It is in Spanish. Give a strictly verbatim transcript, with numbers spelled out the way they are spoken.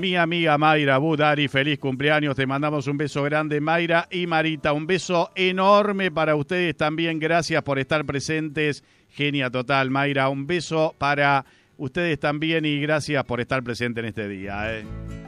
mi amiga Mayra Budari, feliz cumpleaños, te mandamos un beso grande, Mayra y Marita, un beso enorme para ustedes también, gracias por estar presentes, genia total, Mayra, un beso para ustedes también y gracias por estar presente en este día, ¿eh?